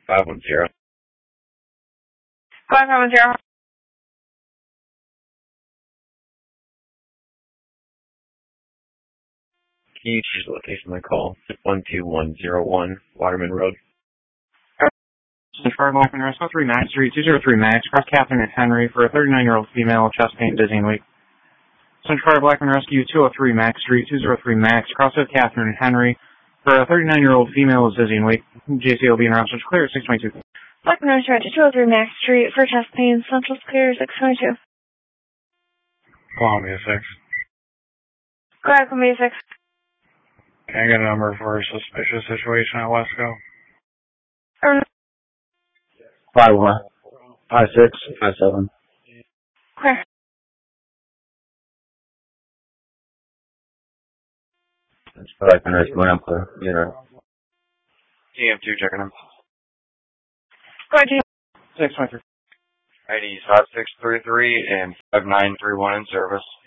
510. 510. Can you choose the location of the call? 12101 Waterman Road. Central Blackman Rescue 3 Max Street, 203 Max, cross Catherine and Henry for a 39-year-old female, chest pain, dizzying weak. Central Blackman Rescue 203 Max Street, 203 Max, cross Catherine and Henry for a 39-year-old female is dizzying weak. JCOB and Central clear at 622. Blackman Rescue 203 Max Street for chest pain, Central clear 622. Columbia 6. Go ahead, Columbia 6. Can I get a number for a suspicious situation at Wesco? 51, 56, 57. Clear. That's Blackman Rescue, I'm clear. TM2 checking in. Go ahead, 623. ID 5633 and 5931 in service.